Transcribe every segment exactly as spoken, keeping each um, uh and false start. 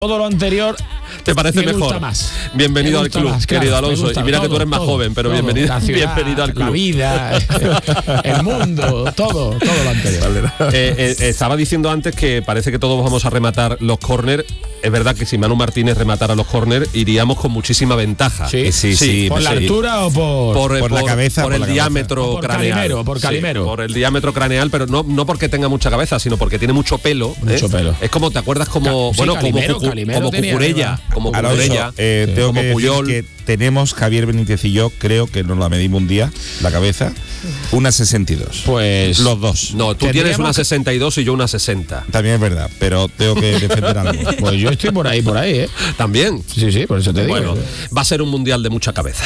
Todo lo anterior te parece me mejor. Gusta más. Bienvenido al club, más, claro, querido Alonso. gusta, y mira todo, que tú eres más todo, joven, pero todo, bienvenido, la ciudad, bienvenido al club. La vida, el mundo, todo, todo lo anterior. Eh, eh, estaba diciendo antes que parece que todos vamos a rematar los córner. Es verdad que si Manu Martínez rematara los córner iríamos con muchísima ventaja. Sí, sí, sí, sí. ¿Por sí. la altura o por, por, por la cabeza? Por, por el la diámetro cabeza. Por craneal. Calimero, por Calimero. Sí, por el diámetro craneal, pero no, no porque tenga mucha cabeza, sino porque tiene mucho pelo. Mucho ¿eh? pelo. Es como, ¿te acuerdas? Como, Ca- sí, bueno, Calimero, como, Cucu, Calimero como tenía Cucurella. arriba. Como Alonso, Cucurella. eh, sí, tengo como que decir Puyol. que tenemos, Javier Benítez y yo, creo que nos la medimos un día, la cabeza, una sesenta y dos. Pues Los dos. No, tú tienes una sesenta y dos y yo una sesenta. También es verdad, pero tengo que defender algo. Pues yo estoy por ahí, por ahí, ¿eh? También. Sí, sí, por eso te digo. Bueno, va a ser un mundial de mucha cabeza.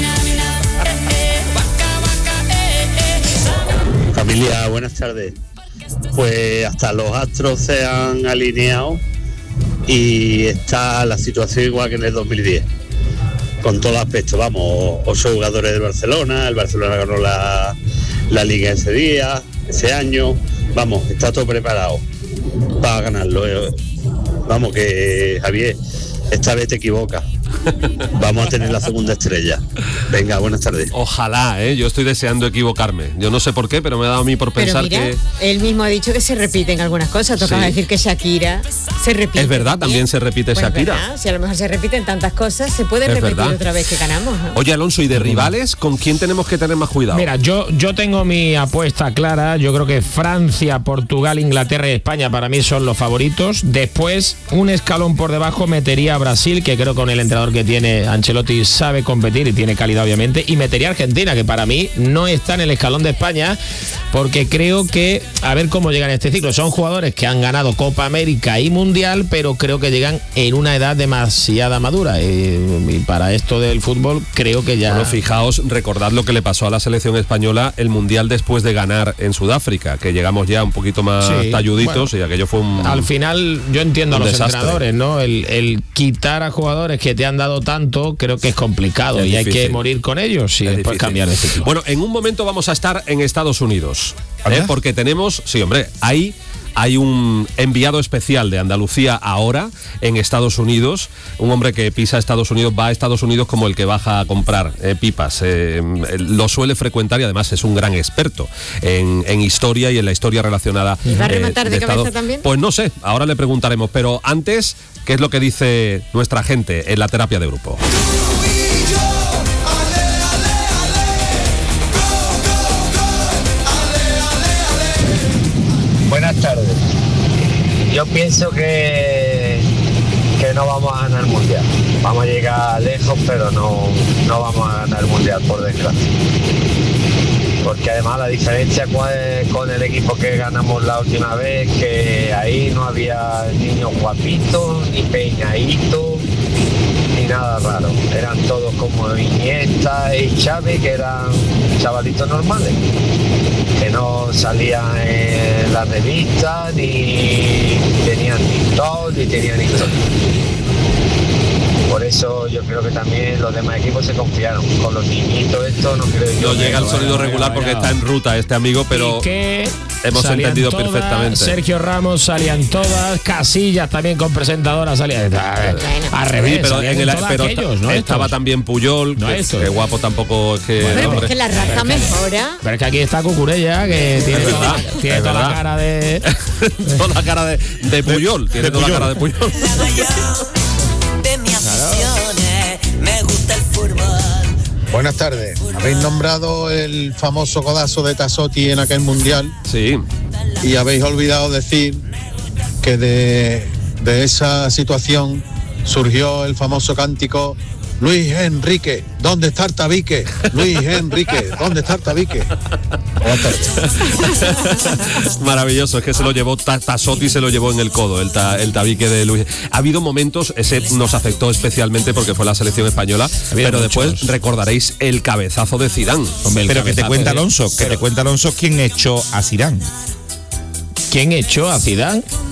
Familia, buenas tardes. Pues hasta los astros se han alineado y está la situación igual que en el dos mil diez. Con todo aspecto, vamos, ocho jugadores del Barcelona, el Barcelona ganó la, la Liga ese día, ese año, vamos, está todo preparado para ganarlo. Vamos, que Javier, esta vez te equivocas. Vamos a tener la segunda estrella. Venga, buenas tardes. Ojalá, ¿eh? Yo estoy deseando equivocarme. Yo no sé por qué, pero me ha dado a mí por Pero pensar mira, que... él mismo ha dicho que se repiten algunas cosas. Tocaba Sí. decir que Shakira se repite. Es verdad, también se repite Pues Shakira. verdad, si a lo mejor se repiten tantas cosas, se puede Es repetir verdad. otra vez que ganamos, ¿no? Oye, Alonso, ¿y de rivales con quién tenemos que tener más cuidado? Mira, yo, yo tengo mi apuesta clara. Yo creo que Francia, Portugal, Inglaterra y España para mí son los favoritos. Después, un escalón por debajo metería a Brasil, que creo que con el entrenador que tiene Ancelotti sabe competir y tiene calidad obviamente. Y metería a Argentina, que para mí no está en el escalón de España, porque creo que, a ver cómo llegan a este ciclo. Son jugadores que han ganado Copa América y Mundial, pero creo que llegan en una edad demasiada madura. Y, y para esto del fútbol creo que ya... Bueno, fijaos, recordad lo que le pasó a la selección española el Mundial después de ganar en Sudáfrica, que llegamos ya un poquito más Sí, talluditos, bueno, y aquello fue un... Al final yo entiendo a un los desastre. entrenadores, ¿no? El, el quitar a jugadores que te han dado tanto creo que es complicado Es y hay difícil. que morir con ellos y Es después difícil. cambiar de ciclo. Bueno, en un momento vamos a estar en Estados Unidos, ¿eh? ¿Anda? Porque tenemos, sí, hombre, ahí hay un enviado especial de Andalucía ahora en Estados Unidos, un hombre que pisa Estados Unidos, va a Estados Unidos como el que baja a comprar eh, pipas, eh, lo suele frecuentar y además es un gran experto en, en historia y en la historia relacionada. ¿Y va a eh, rematar de cabeza Estados- también? Pues no sé, ahora le preguntaremos, pero antes, ¿qué es lo que dice nuestra gente en la terapia de grupo? Buenas tardes. Yo pienso que, que no vamos a ganar el mundial. Vamos a llegar lejos, pero no, no vamos a ganar el mundial, por desgracia. Porque además la diferencia con el, con el equipo que ganamos la última vez, que ahí no había niños guapitos, ni peñaditos, ni nada raro. Eran todos como Iniesta y Xavi, que eran chavalitos normales, que no salían en las revistas, ni tenían TikTok, ni tenían historia. Por eso yo creo que también los demás equipos se confiaron. Con los niñitos esto no creo yo. No llega el sonido vaya, regular vaya, porque vaya. está en ruta este amigo, pero Y que hemos salían entendido todas, perfectamente. Sergio Ramos salían todas, Casillas también con presentadora salía al revés, Sí, pero salían en el, todos pero aquellos, ¿no? estaba Estos. también Puyol, No que, estos. que guapo tampoco es que... Hombre, pero hombre. es que la raza mejora. Pero es que aquí está Cucurella, que tiene, Es toda, verdad, tiene es toda la verdad. cara de... toda la cara de, de Puyol, tiene de toda la Puyol. cara de Puyol. De mis aficiones, me gusta el fútbol. Buenas tardes. Habéis nombrado el famoso codazo de Tassotti en aquel mundial Sí, y habéis olvidado decir que de, de esa situación surgió el famoso cántico Luis Enrique, ¿dónde está el tabique? Luis Enrique, ¿dónde está el tabique? Buenas tardes. maravilloso, es que se lo llevó, Ta- Tassotti se lo llevó en el codo, el, ta- el tabique de Luis. Ha habido momentos, ese nos afectó especialmente porque fue la selección española, habido pero muchos. después recordaréis el cabezazo de Zidane. Hombre, el Pero que te cabezazo cuenta de- Alonso, que te cuenta Alonso quién echó a Zidane. ¿Quién echó a Zidane?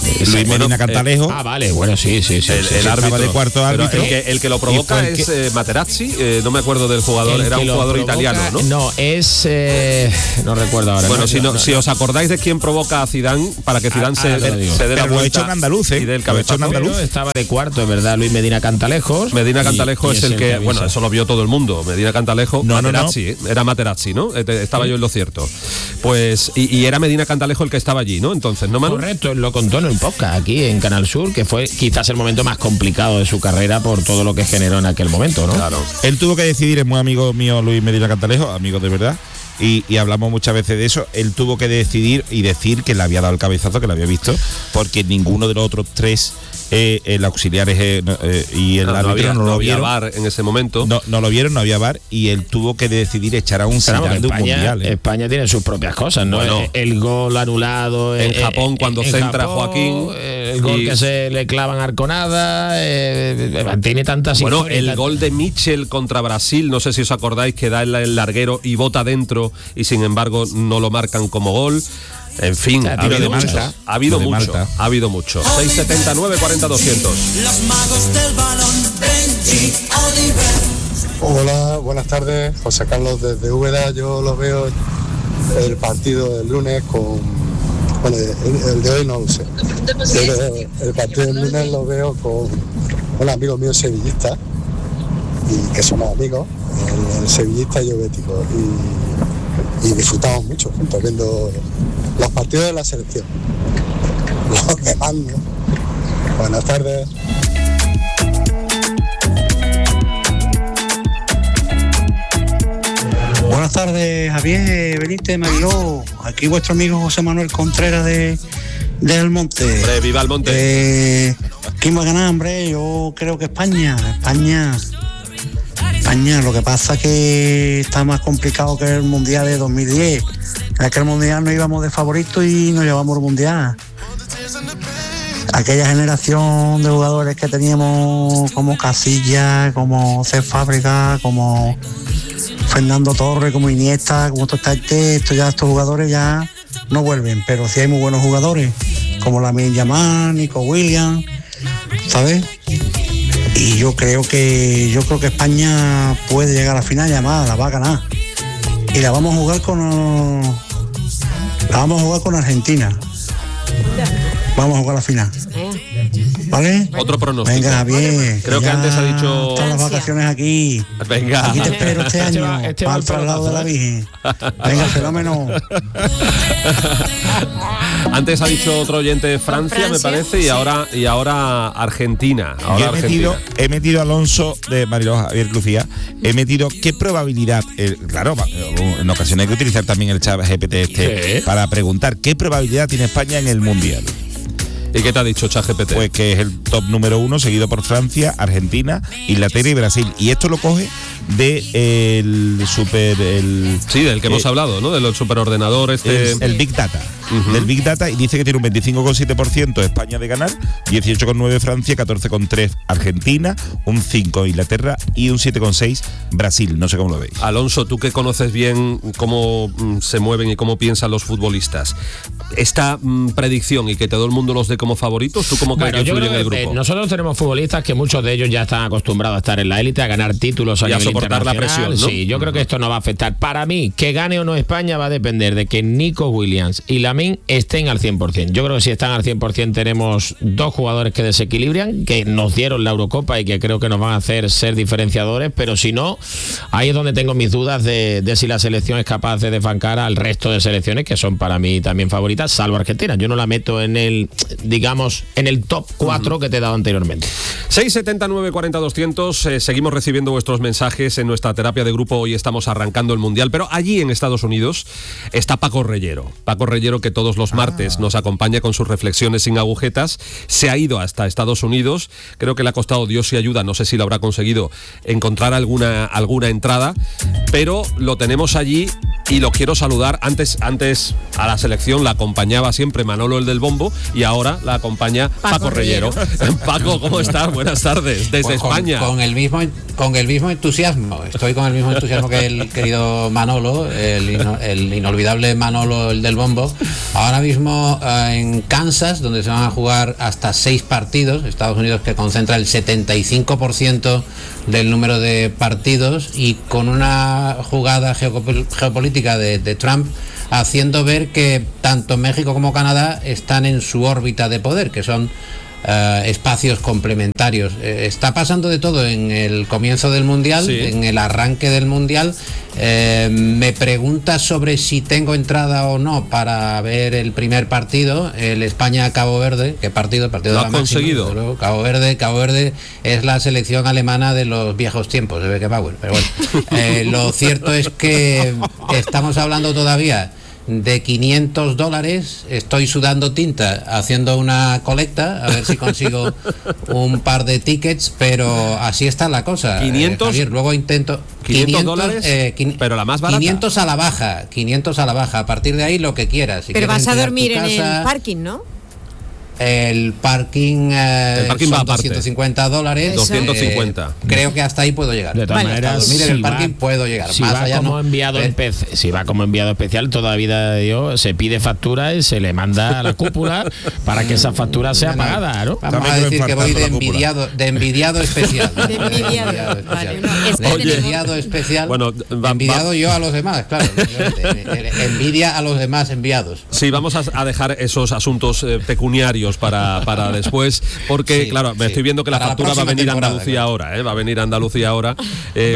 Luis Medina Cantalejo. Ah, vale, bueno, sí, sí, sí. El, sí, el sí, árbitro de cuarto Pero árbitro. el, que, el que lo provoca el es que- eh, Materazzi, eh, no me acuerdo del jugador, El era que un lo jugador provoca- italiano, ¿no? No, es... eh, no recuerdo ahora. Bueno, no, si, no, no, si no. os acordáis de quién provoca a Zidane para que Zidane Ah, se, ahora te lo digo. se dé la Pero lo ha vuelta hecho en andaluz, ¿eh? y dé el Lo ha hecho en cabezazo. andaluz. Pero estaba de cuarto, es verdad, Luis Medina Cantalejos. Medina y- Cantalejo y es el que, bueno, avisa. eso lo vio todo el mundo. Medina Cantalejo, No, no, Materazzi, ¿eh? Era Materazzi, ¿no? Eh, te- Estaba yo en lo cierto. Pues, y, y era Medina Cantalejo el que estaba allí, ¿no? Entonces, ¿no, Manu? Correcto, él lo contó en el podcast aquí en Canal Sur, que fue quizás el momento más complicado de su carrera por todo lo que generó en aquel momento, ¿no? Claro. Él tuvo que decidir, es muy amigo mío Luis Medina Cantalejo, amigo de verdad, y, y hablamos muchas veces de eso. Él tuvo que decidir y decir que le había dado el cabezazo, que le había visto, porque ninguno de los otros tres, eh, el auxiliares eh, no, eh, y el No, no árbitro había, no, no lo había vieron. VAR en ese momento. No, no lo vieron, no había bar y él tuvo que decidir echar a un Pero vamos, Zidane de un España, mundial. ¿eh? España tiene sus propias cosas, ¿no? Bueno. el, el gol anulado En eh, Japón, eh, cuando en centra Japón, Joaquín, el gol y- que se le clavan a Arconada, eh, eh, tiene tantas Bueno, historias, el tan- gol de Mitchell contra Brasil, no sé si os acordáis, que da el, el larguero y bota dentro y sin embargo no lo marcan como gol. En fin, O sea, ha tiro habido de mucho. Malta. Ha habido Tiro de mucho. Malta. Ha habido mucho. seis setenta nueve cuarenta doscientos. Los magos del balón, Benji Oliver. Hola, buenas tardes. José Carlos desde Úbeda. Yo lo veo el partido del lunes con... Bueno, el, el de hoy no lo sé. Pero el partido del lunes lo veo con un amigo mío sevillista, y que somos amigos, el, el sevillista y yo bético. Y, y disfrutamos mucho juntos viendo los partidos de la selección. Los demás no. Buenas tardes. Buenas tardes, Javier Benítez, Mariló. Aquí vuestro amigo José Manuel Contreras de del Monte. Hombre, viva el Monte. Eh, ¿Quién va a ganar, hombre? Yo creo que España. España. España. Lo que pasa que está más complicado que el Mundial de dos mil diez. En aquel Mundial no íbamos de favoritos y nos llevamos el Mundial. Aquella generación de jugadores que teníamos como Casillas, como C. Fábrica, como Fernando Torres, como Iniesta, como todo este, esto ya estos jugadores ya no vuelven, pero sí hay muy buenos jugadores, como Lamine Yamal, Nico Williams, ¿sabes? Y yo creo que yo creo que España puede llegar a la final y además la va a ganar. Y la vamos a jugar con la vamos a jugar con Argentina. Vamos a jugar la final. ¿Vale? Otro pronóstico. Venga, Javier. Creo que ya antes ha dicho. están las vacaciones aquí. Venga. Aquí te espero este Este año. va- este va al al traslado de la pelotazo, Virgen. Venga, fenómeno. Antes ha dicho otro oyente Francia, me Francia, parece, y sí. ahora y ahora Argentina. Yo Ahora he metido, Argentina. he metido a Alonso de Mariló Javier Lucía, he metido qué probabilidad, eh, claro, va- en ocasiones hay que utilizar también el chat G P T este Sí. para preguntar qué probabilidad tiene España en el Mundial. ¿Y qué te ha dicho ChatGPT? Pues que es el top número uno, seguido por Francia, Argentina, Inglaterra y Brasil. Y esto lo coge de el super el, sí, del que hemos eh, hablado, ¿no? Del superordenador este. el, el Big Data. Ujú. Del Big Data, y dice que tiene un veinticinco coma siete por ciento España de ganar, dieciocho coma nueve Francia, catorce coma tres Argentina, un cinco Inglaterra y un siete coma seis Brasil. No sé cómo lo veis. Alonso, tú que conoces bien cómo mm, se mueven y cómo piensan los futbolistas, esta mm, predicción y que todo el mundo los dé como favoritos, ¿tú cómo crees Bueno, que yo influye en creo el que, grupo? eh, nosotros tenemos futbolistas que muchos de ellos ya están acostumbrados a estar en la élite, a ganar títulos a Y a nivel soportar la internacional. presión, ¿no? Sí, yo creo que esto no va a afectar. Para mí, que gane o no España va a depender de que Nico Williams y Lamine estén al cien por ciento. Yo creo que si están al cien por ciento tenemos dos jugadores que desequilibran, que nos dieron la Eurocopa y que creo que nos van a hacer ser diferenciadores, pero si no, ahí es donde tengo mis dudas de, de si la selección es capaz de desbancar al resto de selecciones que son para mí también favoritas, salvo Argentina. Yo no la meto en el, digamos, en el top cuatro que te he dado anteriormente. seis setenta nueve cuarenta doscientos, eh, seguimos recibiendo vuestros mensajes en nuestra terapia de grupo. Hoy estamos arrancando el Mundial, pero allí en Estados Unidos está Paco Reyero. Paco Reyero, que todos los martes nos acompaña con sus reflexiones sin agujetas, se ha ido hasta Estados Unidos. Creo que le ha costado Dios y ayuda, no sé si lo habrá conseguido, encontrar alguna, alguna entrada, pero lo tenemos allí y lo quiero saludar. Antes, antes a la selección la acompañaba siempre Manolo, el del bombo, y ahora la acompaña Paco, Paco Reyero. Reyero. Paco, ¿cómo estás? buenas tardes, desde Pues con, España. Con el, mismo, con el mismo entusiasmo, estoy con el mismo entusiasmo que el querido Manolo, el, ino, el inolvidable Manolo, el del bombo. Ahora mismo eh, en Kansas, donde se van a jugar hasta seis partidos, Estados Unidos que concentra el setenta y cinco por ciento del número de partidos, y con una jugada geopol- geopolítica de, de Trump haciendo ver que tanto México como Canadá están en su órbita de poder, que son Uh, espacios complementarios. Eh, está pasando de todo en el comienzo del Mundial, sí. en el arranque del Mundial. Eh, me pregunta sobre si tengo entrada o no para ver el primer partido, el España-Cabo Verde. ¿Qué partido? El partido ¿Lo de la has conseguido? Máxima, luego, Cabo Verde, Cabo Verde es la selección alemana de los viejos tiempos, de Beckenbauer. Pero bueno, eh, lo cierto es que estamos hablando todavía de quinientos dólares, estoy sudando tinta haciendo una colecta a ver si consigo un par de tickets, pero así está la cosa. quinientos, eh, Javier, luego intento quinientos dólares, eh, quin, pero la más barata. quinientos a la baja, quinientos a la baja, a partir de ahí lo que quieras. Si pero vas a dormir en casa, el parking, ¿no? El parking, eh, el parking son va aparte. doscientos cincuenta dólares. doscientos cincuenta. Eh, creo que hasta ahí puedo llegar. De todas vale, maneras, mire, si el parking va, puedo llegar. Si Más va allá como no. enviado Eh, espe- si va como enviado especial, toda la vida de Dios se pide factura y se le manda a la cúpula para que esa factura sea no, no. pagada, ¿no? Vamos a decir que voy de envidiado, de envidiado especial. ¿no? De envidiado. De envidiado Vale, especial. no, es que De tenemos- envidiado especial. Bueno, va- envidiado va- yo a los demás, claro. Envidia a los demás enviados. Sí, vamos a, a dejar esos asuntos eh, pecuniarios para, para después, porque Sí, claro, me sí. estoy viendo que la Para la factura va a próxima venir a temporada, Andalucía claro. ahora, ¿eh? Va a venir a Andalucía ahora. Eh,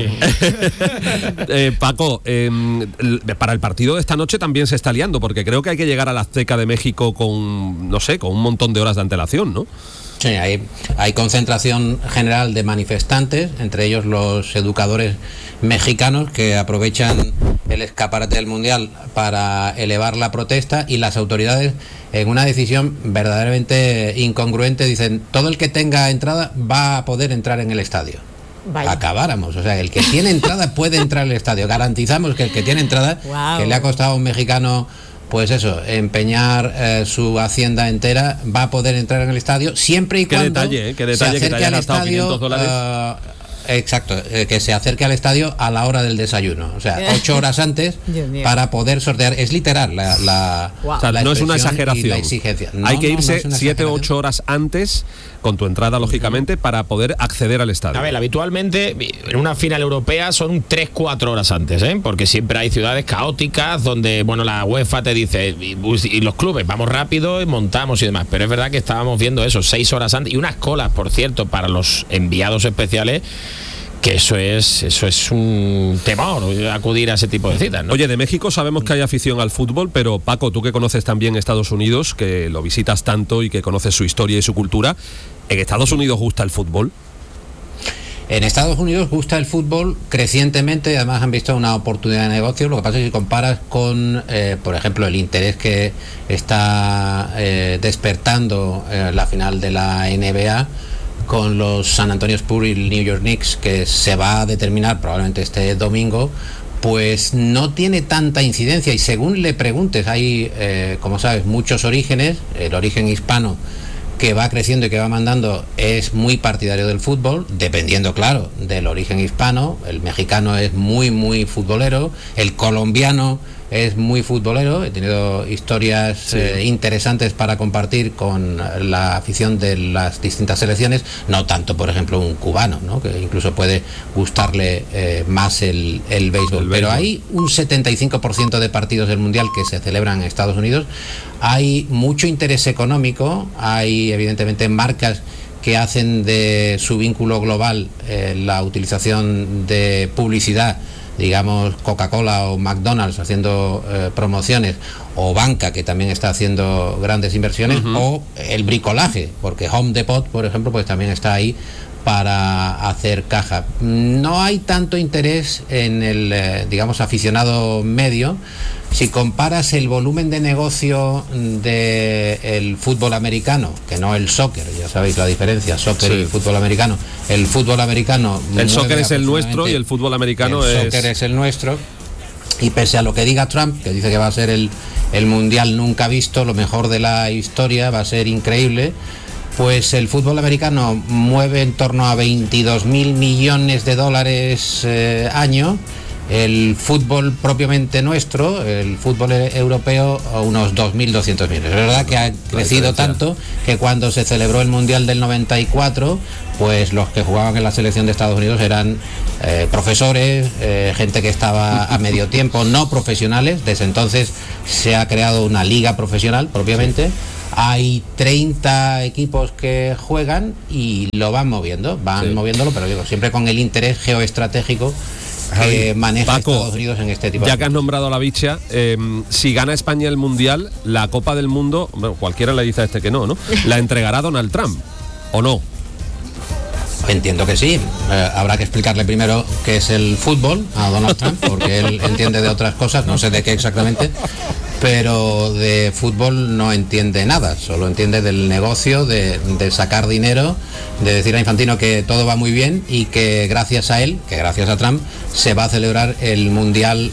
eh, Paco, eh, el- para el partido de esta noche también se está liando, porque creo que hay que llegar a la Azteca de México con, no sé, con un montón de horas de antelación, ¿no? Sí, hay, hay concentración general de manifestantes, entre ellos los educadores mexicanos que aprovechan el escaparate del Mundial para elevar la protesta, y las autoridades, en una decisión verdaderamente incongruente, dicen: todo el que tenga entrada va a poder entrar en el estadio. Vaya. Acabáramos, o sea, el que tiene entrada puede entrar al estadio. Garantizamos que el que tiene entrada, Wow. que le ha costado a un mexicano, pues eso, empeñar eh, su hacienda entera, va a poder entrar en el estadio siempre y Qué cuando detalle, ¿eh? Qué se detalle que te acerque haya al gastado estadio. quinientos dólares. eh, exacto, eh, que se acerque al estadio a la hora del desayuno, o sea, ocho horas antes Dios mío. para poder sortear. Es literal la, la, Wow. O sea, la no es una expresión y exageración. la exigencia. No, hay que no, no irse es una siete o exageración. ocho horas antes, con tu entrada, lógicamente, para poder acceder al estadio. A ver, habitualmente en una final europea son tres cuatro horas antes, ¿eh? Porque siempre hay ciudades caóticas donde, bueno, la UEFA te dice, y, y los clubes, vamos rápido y montamos y demás. Pero es verdad que estábamos viendo eso, seis horas antes, y unas colas, por cierto, para los enviados especiales, que eso es eso es un temor, acudir a ese tipo de citas, ¿no? Oye, de México sabemos que hay afición al fútbol, pero Paco, tú que conoces también Estados Unidos, que lo visitas tanto y que conoces su historia y su cultura, ¿en Estados Unidos gusta el fútbol? En Estados Unidos gusta el fútbol crecientemente, además han visto una oportunidad de negocio. Lo que pasa es que si comparas con, eh, por ejemplo, el interés que está eh, despertando eh, la final de la N B A con los San Antonio Spurs y el New York Knicks, que se va a determinar probablemente este domingo, pues no tiene tanta incidencia. Y según le preguntes, hay, eh, como sabes, muchos orígenes. El origen hispano, que va creciendo y que va mandando, es muy partidario del fútbol, dependiendo, claro, del origen hispano. El mexicano es muy, muy futbolero, el colombiano es muy futbolero. He tenido historias sí. eh, interesantes para compartir con la afición de las distintas selecciones, no tanto, por ejemplo, un cubano, ¿no? Que incluso puede gustarle eh, más el, el béisbol. El Pero béisbol. Hay un setenta y cinco por ciento de partidos del Mundial que se celebran en Estados Unidos. Hay mucho interés económico, hay evidentemente marcas que hacen de su vínculo global eh, la utilización de publicidad, digamos Coca-Cola o McDonald's haciendo eh, promociones, o banca, que también está haciendo grandes inversiones, uh-huh. o el bricolaje, porque Home Depot, por ejemplo, pues también está ahí para hacer caja. No hay tanto interés en el, eh, digamos, aficionado medio. Si comparas el volumen de negocio del fútbol americano, que no el soccer, ya sabéis la diferencia, soccer sí. y fútbol americano. El fútbol americano... El soccer es el nuestro y el fútbol americano el es... El soccer es el nuestro. Y pese a lo que diga Trump, que dice que va a ser el, el mundial nunca visto, lo mejor de la historia, va a ser increíble, Pues el fútbol americano mueve en torno a veintidós mil millones de dólares eh, año. El fútbol propiamente nuestro, el fútbol europeo, a unos dos mil doscientos millones. Es verdad que ha crecido tanto que cuando se celebró el Mundial del noventa y cuatro, pues los que jugaban en la selección de Estados Unidos eran eh, profesores, eh, gente que estaba a medio tiempo, no profesionales. Desde entonces se ha creado una liga profesional propiamente. Sí. Hay treinta equipos que juegan y lo van moviendo, van sí. moviéndolo, pero digo, siempre con el interés geoestratégico que maneja Paco, Estados Unidos en este tipo de... Ya que has nombrado a la bicha, eh, si gana España el Mundial, la Copa del Mundo, bueno, cualquiera le dice a este que no, ¿no? ¿La entregará Donald Trump o no? Entiendo que sí. Eh, habrá que explicarle primero qué es el fútbol a Donald Trump, porque él entiende de otras cosas, no sé de qué exactamente, pero de fútbol no entiende nada, solo entiende del negocio, de, de sacar dinero, de decir a Infantino que todo va muy bien y que gracias a él, que gracias a Trump, se va a celebrar el Mundial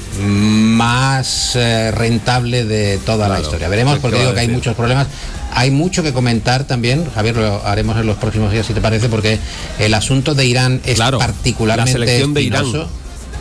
más eh, rentable de toda claro, la historia. Veremos, porque digo que hay muchos problemas. Hay mucho que comentar también, Javier, lo haremos en los próximos días si te parece, porque el asunto de Irán es claro, particularmente la selección de Irán. Uh-huh.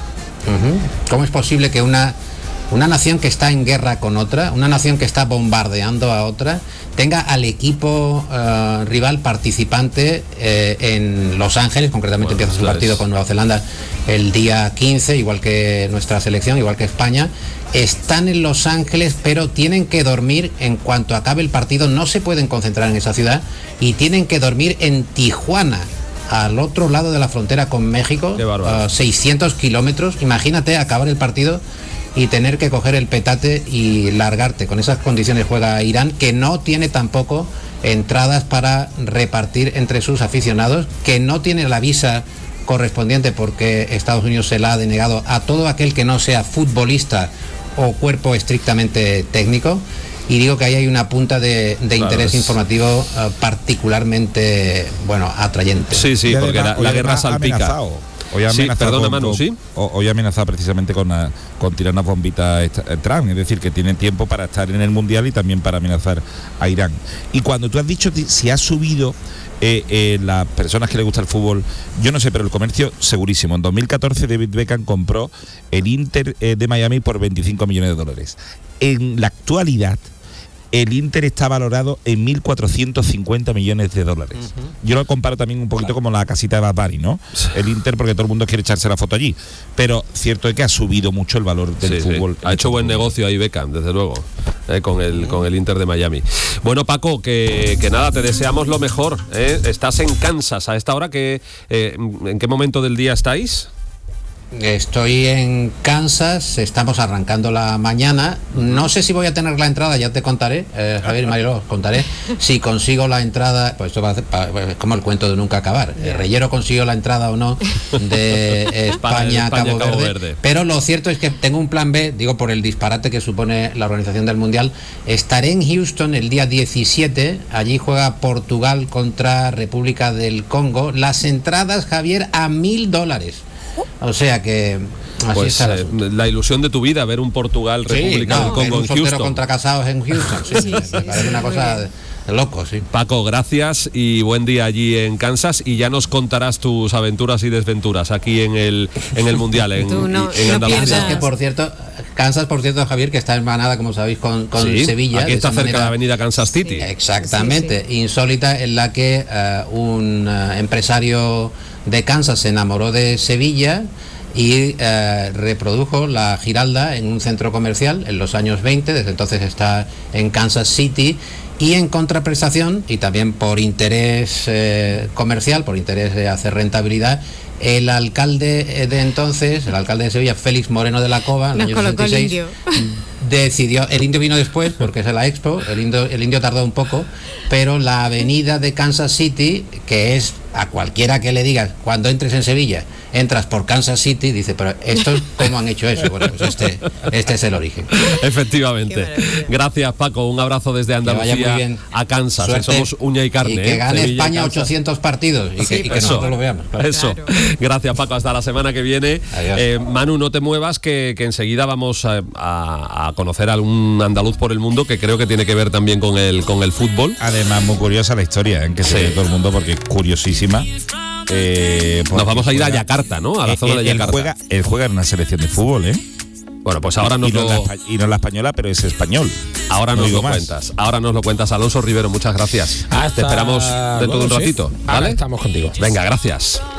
¿Cómo es posible que una, una nación que está en guerra con otra, una nación que está bombardeando a otra, tenga al equipo uh, rival participante eh, en Los Ángeles? Concretamente bueno, empieza su partido es. con Nueva Zelanda el día quince, igual que nuestra selección, igual que España. Están en Los Ángeles, pero tienen que dormir en cuanto acabe el partido, no se pueden concentrar en esa ciudad y tienen que dormir en Tijuana, al otro lado de la frontera con México, uh, seiscientos kilómetros. Imagínate acabar el partido y tener que coger el petate y largarte. Con esas condiciones juega Irán, que no tiene tampoco entradas para repartir entre sus aficionados, que no tiene la visa correspondiente porque Estados Unidos se la ha denegado a todo aquel que no sea futbolista o cuerpo estrictamente técnico, y digo que ahí hay una punta de, de claro, interés es... informativo uh, particularmente, bueno, atrayente. Sí, sí, porque la, la guerra salpica. Hoy ha sí, perdona, Manu, ¿sí? Hoy ha amenazado precisamente con, uh, con tirar unas bombitas Trump, es decir, que tienen tiempo para estar en el Mundial y también para amenazar a Irán. Y cuando tú has dicho si ha subido Eh, eh, las personas que les gusta el fútbol, yo no sé, pero el comercio segurísimo. En dos mil catorce David Beckham compró el Inter eh, de Miami por veinticinco millones de dólares. En la actualidad el Inter está valorado en mil cuatrocientos cincuenta millones de dólares. Uh-huh. Yo lo comparo también un poquito claro. como la casita de Bad Bunny, ¿no? Sí. El Inter, porque todo el mundo quiere echarse la foto allí. Pero cierto es que ha subido mucho el valor del sí, fútbol. Sí. Ha hecho buen negocio ahí Beckham, desde luego, eh, con el con el Inter de Miami. Bueno, Paco, que, que nada, te deseamos lo mejor. ¿eh? Estás en Kansas a esta hora. Que, eh, ¿En qué momento del día estáis? Estoy en Kansas, estamos arrancando la mañana. No sé si voy a tener la entrada, ya te contaré, eh, Javier y Mariló, os contaré. Si consigo la entrada, pues esto va a ser es como el cuento de nunca acabar. El Reyero consiguió la entrada o no de España, España Cabo, Cabo Verde. Verde. Pero lo cierto es que tengo un plan B, digo por el disparate que supone la organización del Mundial. Estaré en Houston el día diecisiete, allí juega Portugal contra República del Congo. Las entradas, Javier, a mil dólares. O sea que así pues eh, la ilusión de tu vida, ver un Portugal República sí, no, del Congo en Houston. Contra casados en Houston, sí, sí, sí, me parece sí, una cosa de, de loco, sí. Paco, gracias y buen día allí en Kansas, y ya nos contarás tus aventuras y desventuras aquí en el en el Mundial en, Tú no, en no Andalucía. Kansas, que por cierto, Kansas, por cierto, Javier, que está hermanada, como sabéis, con, con sí, Sevilla. Aquí está cerca manera, de la avenida Kansas City. Exactamente, sí, sí. insólita, en la que uh, un uh, empresario de Kansas se enamoró de Sevilla y eh, reprodujo la Giralda en un centro comercial en los años veinte, desde entonces está en Kansas City, y en contraprestación, y también por interés eh, comercial, por interés de hacer rentabilidad, el alcalde de entonces, el alcalde de Sevilla, Félix Moreno de la Cova, en el año sesenta y seis, el decidió, el indio vino después porque es la Expo, el indio, el indio tardó un poco, pero la avenida de Kansas City, que es a cualquiera que le digas, cuando entres en Sevilla, entras por Kansas City, dice, pero estos, ¿cómo han hecho eso? Bueno, pues este, este es el origen. Efectivamente. Gracias, Paco. Un abrazo desde Andalucía a Kansas. Suerte. Somos uña y carne. Y que ¿eh? gane Sevilla, España Kansas. ochocientos partidos y, Sí, que, y que eso, nosotros lo veamos. Claro. Eso. Gracias, Paco. Hasta la semana que viene. Eh, Manu, no te muevas, que, que enseguida vamos a, a, a conocer a algún andaluz por el mundo que creo que tiene que ver también con el, con el fútbol. Además, muy curiosa la historia, en ¿eh? que se ve todo el mundo porque es curiosísima. Eh, Nos vamos a ir juega, a Yakarta, ¿no? A la eh, zona de él Yakarta. Juega, él juega en una selección de fútbol, ¿eh? Bueno, pues ahora nos y, no lo... la, y no la española, pero es español. Ahora no nos lo más. cuentas. Ahora nos lo cuentas. Alonso Rivero, muchas gracias. Hasta Te esperamos dentro luego, de un sí. ratito. Ahora ¿Vale? estamos contigo. Venga, gracias.